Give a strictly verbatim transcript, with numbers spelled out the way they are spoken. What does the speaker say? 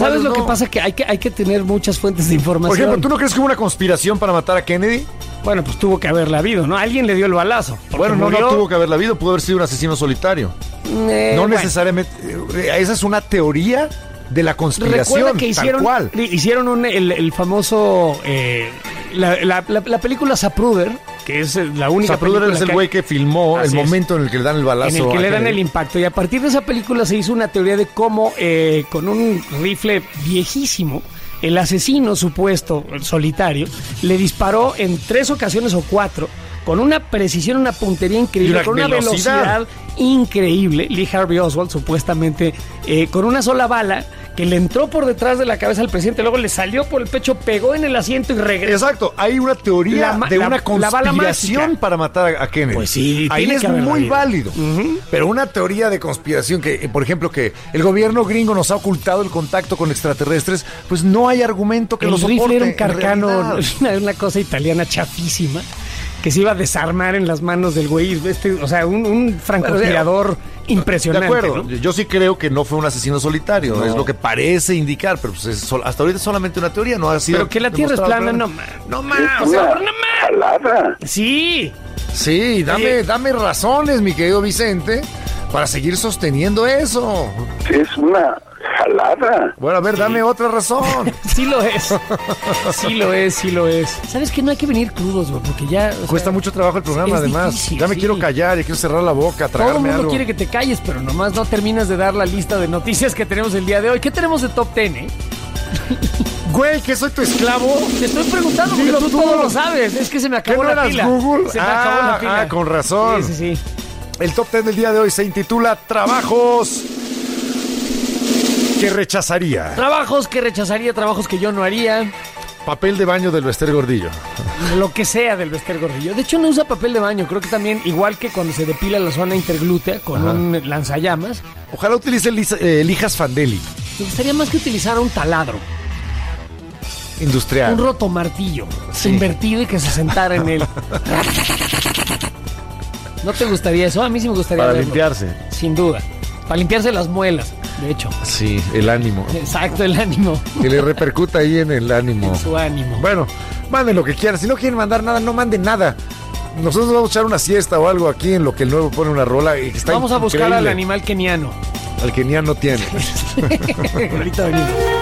¿Sabes lo no. que pasa? Que hay, que hay que tener muchas fuentes de información. Por ejemplo, ¿tú no crees que hubo una conspiración para matar a Kennedy? Bueno, pues tuvo que haberla habido, ¿no? Alguien le dio el balazo. Bueno, no, murió... no tuvo que haberla habido, pudo haber sido un asesino solitario. Eh, no bueno. necesariamente. Esa es una teoría de la conspiración. Recuerda que hicieron, tal cual. hicieron un, el, el famoso. Eh, la, la, la, la película Zapruder, que es la única Zapruder película es el que güey que filmó Así el es. momento en el que le dan el balazo. en el que a le dan Kennedy. el impacto. Y a partir de esa película se hizo una teoría de cómo, eh, con un rifle viejísimo, el asesino supuesto, el solitario, le disparó en tres ocasiones o cuatro, con una precisión, una puntería increíble, Y una con una velocidad. velocidad increíble. Lee Harvey Oswald, supuestamente, eh, con una sola bala, que le entró por detrás de la cabeza al presidente, luego le salió por el pecho, pegó en el asiento y regresó. Exacto, hay una teoría La ma- de la- una la bala conspiración mágica. para matar a Kennedy. Pues sí, ahí tiene es que haberla muy habido. válido. Ujú. Pero una teoría de conspiración que, eh, por ejemplo, que el gobierno gringo nos ha ocultado el contacto con extraterrestres, pues no hay argumento que El lo soporte. rifle era un en carcano, realidad. una, una cosa italiana chafísima, que se iba a desarmar en las manos del güey, este, o sea, un, un francotirador impresionante. De acuerdo, ¿no? yo sí creo que no fue un asesino solitario, No. es lo que parece indicar, pero pues es sol- hasta ahorita es solamente una teoría, no ha sido. Pero que la Tierra es demostrado plana, no claramente. más. No más. O sea, Una no más. jalada. Sí. Sí, dame, Oye. dame razones, mi querido Vicente, para seguir sosteniendo eso. Es una jalada. Bueno, a ver, dame otra razón. Sí lo es. Sí lo es, sí lo es. ¿Sabes qué? No hay que venir crudos, güey, porque ya... o sea, Cuesta mucho trabajo el programa, es además. difícil, ya me sí. quiero callar, ya quiero cerrar la boca, Todo el tragarme mundo algo. quiere que te calles, pero nomás no terminas de dar la lista de noticias que tenemos el día de hoy. ¿Qué tenemos de top ten, eh? Güey, que soy tu esclavo. Te estoy preguntando porque Dilo tú, tú. todo lo sabes. Es que se me ¿Qué acabó no la eras pila. Google? Se me ah, acabó la pila. ah, con razón. Sí, sí, sí. El top ten del día de hoy se intitula Trabajos que rechazaría. Trabajos que rechazaría, trabajos que yo no haría, Papel de baño del Bester Gordillo. lo que sea del Bester Gordillo. De hecho, no usa papel de baño. Creo que también, igual que cuando se depila la zona interglútea con Ajá. un lanzallamas, Ojalá utilice lisa- eh, lijas Fandeli. me gustaría más que utilizar un taladro, Industrial. un rotomartillo Sí. invertido y que se sentara en él. ¿No te gustaría eso? A mí sí me gustaría Para verlo. limpiarse. Sin duda. Para limpiarse las muelas, de hecho. Sí, el ánimo. Exacto, el ánimo. Que le repercuta ahí en el ánimo. Su ánimo. Bueno, manden lo que quieran. Si no quieren mandar nada, no manden nada. Nosotros vamos a echar una siesta o algo aquí en lo que el nuevo pone una rola. Y que está Vamos a buscar increíble. al animal keniano. Al que ni no tiene. Ahorita venimos.